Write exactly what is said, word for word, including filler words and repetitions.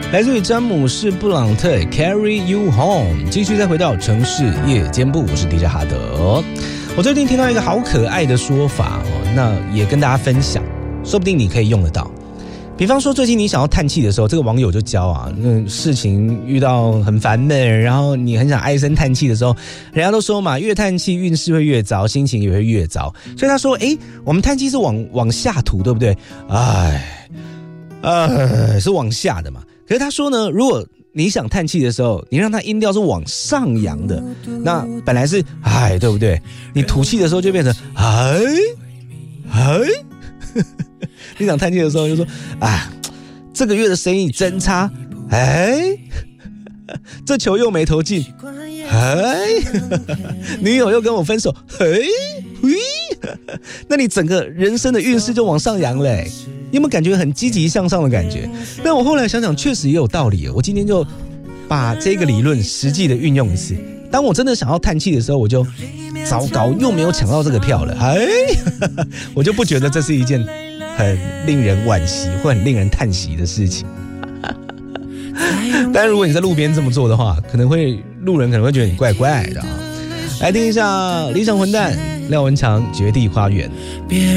来自于詹姆士布朗特 Carry You Home。 继续再回到城市夜间部，我是 D J 哈德。我最近听到一个好可爱的说法，那也跟大家分享，说不定你可以用得到。比方说最近你想要叹气的时候，这个网友就教啊，那事情遇到很烦闷，然后你很想唉声叹气的时候，人家都说嘛，越叹气运势会越糟，心情也会越糟。所以他说诶，我们叹气是往往下吐，对不对？哎哎，是往下的嘛。可是他说呢，如果你想叹气的时候，你让它音调是往上扬的，那本来是哎，对不对？你吐气的时候就变成哎哎。你想叹气的时候就说啊，这个月的生意真差，哎，这球又没投进，哎，女友又跟我分手，哎，那你整个人生的运势就往上扬了、欸。你有没有感觉很积极向上的感觉？但我后来想想，确实也有道理。我今天就把这个理论实际的运用一次。当我真的想要叹气的时候，我就糟糕，又没有抢到这个票了，哎，我就不觉得这是一件很令人惋惜或很令人叹息的事情。但如果你在路边这么做的话，可能会路人可能会觉得你怪怪的啊。来听一下理想混蛋廖文强绝地花园。